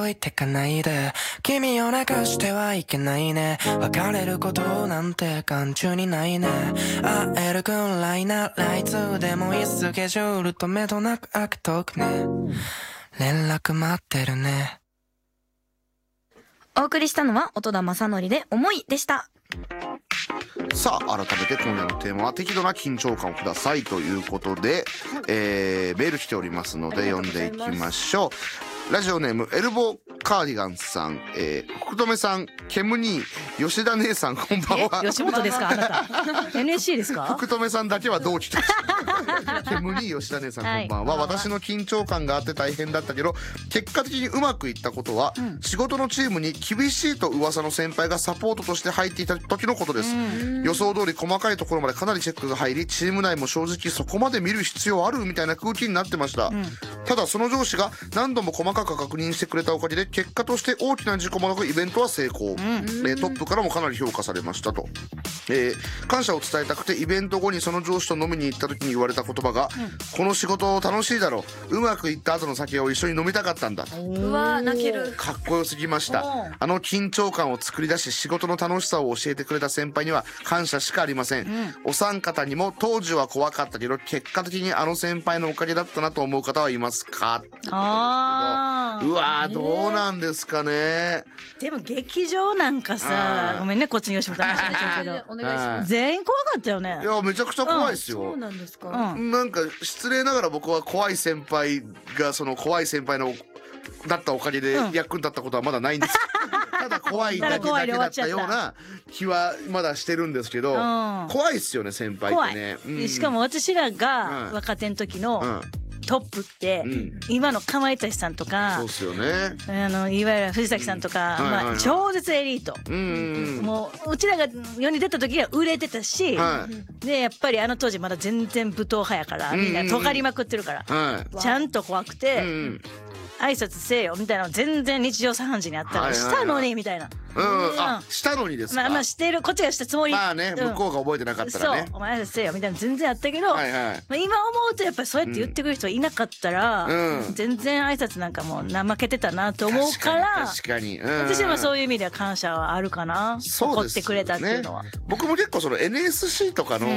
いてかないで君を泣かしてはいけないね別れることなんて眼中にないね会えるくらいならいつでもいいスケジュールと目となく開けとくね連絡待ってるね。 お送りしたのは音田正則で思いでした。 さあ改めて今夜のテーマは適度な緊張感をくださいということで、メール来ておりますので読んでいきましょう。ラジオネームエルボーカーディガンさん、福留さん、ケム兄、吉田姉さんこんばんは。 吉本ですかあなたNSC ですか。 福留さんだけは同期ですケム兄、吉田姉さんこんばんは、私の緊張感があって大変だったけど結果的にうまくいったことは、仕事のチームに厳しいと噂の先輩がサポートとして入っていた時のことです、予想通り細かいところまでかなりチェックが入りチーム内も正直そこまで見る必要あるみたいな空気になってました、ただその上司が何度も細かく確認してくれたおかげで結果として大きな事故もなくイベントは成功、トップからもかなり評価されましたと、感謝を伝えたくてイベント後にその上司と飲みに行った時に言われた言葉が、この仕事楽しいだろう、うまくいった後の酒を一緒に飲みたかったんだ。 うわ泣ける。 かっこよすぎました。あの緊張感を作り出し仕事の楽しさを教えてくれた先輩には感謝しかありません、お三方にも当時は怖かったけど結果的にあの先輩のおかげだったなと思う方はいますか。うわーどうなんですかね。 でも劇場なんかさ、ごめんねこっちに吉本の話になっちゃうけどお願いします。 全員怖かったよね。 いやめちゃくちゃ怖いですよ、 そうなんですか。 なんか失礼ながら僕は怖い先輩がその怖い先輩のだったおかげで役に立ったことはまだないんです、ただ怖いだけだったような気はまだしてるんですけど、怖いっすよね先輩ってね、 しかも私らが若手の時のトップって、今のかまいたちさんとか、 そうっすよね、 いわゆる藤崎さんとか、超絶エリート、もううちらが世に出た時は売れてたし、でやっぱりあの当時まだ全然武闘派やから、みんな尖りまくってるから、ちゃんと怖くて、挨拶せえよみたいなの全然日常茶飯事にあったらしたのにみたいな。 あしたのにですか。 まあしてるこっちがしたつもり。 まあね向こうが覚えてなかったらね。 そうお前挨拶せえよみたいな全然あったけど、今思うとやっぱりそうやって言ってくる人いなかったら全然挨拶なんかもう怠けてたなと思うから、 確かに私はそういう意味では感謝はあるかな。怒ってくれたっていうのは。 僕も結構その NSC とかの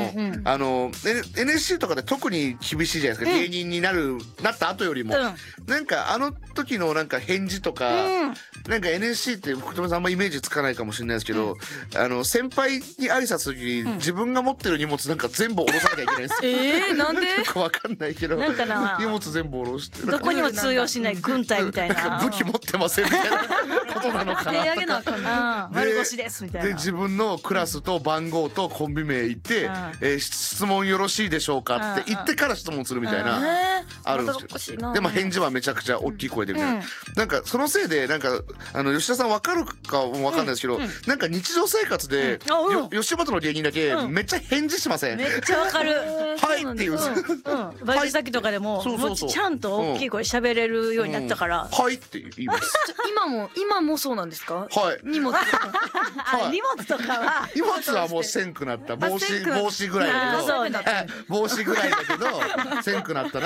NSC とかで特に厳しいじゃないですか、芸人になった後よりも、なんかあの時のなんか返事とか、なんか NSC って福留さんあんまイメージつかないかもしれないですけど、先輩に挨拶する時に自分が持ってる荷物なんか全部下ろさなきゃいけないんですよ。 なんでよくわかんないけど、 なんかな荷物全部下ろしてどこにも通用しない軍隊みたいな、 武器持ってませんみたいなことなのかな。 手上げなあかんな。 丸腰ですみたいな。 で自分のクラスと番号とコンビ名言って質問よろしいでしょうかって言ってから質問するみたいなあるんですけど、でも返事はめちゃくちゃ大きい声でみたいな、なんかそのせいでなんか吉田さん分かるかも分かんないですけど、なんか日常生活で吉本の芸人だけめっちゃ返事しません。 めっちゃわかる。 はいっていう、 バイト先とかでももうちゃんと大きい声喋れるようになったから、 はいって言います。 今もそうなんですか。 はい。 荷物荷物とかは荷物はもうせんくなった。帽子ぐらいだけど、帽子ぐらいだけどせんくなった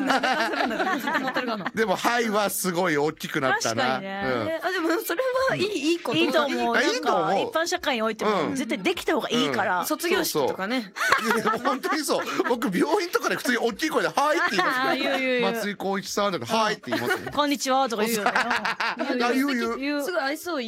な。でもはいはすごい大きくなったな。 でもそれはいいこと。 いいと思う。 いいと思う。 一般社会においても絶対できた方がいいから。 卒業式とかね。 本当にそう。僕病院とかで普通に大きい声ではいって言います。松井浩一さんとかはいって言います。 こんにちはとか言うよね。 言う。 すごい愛想いい。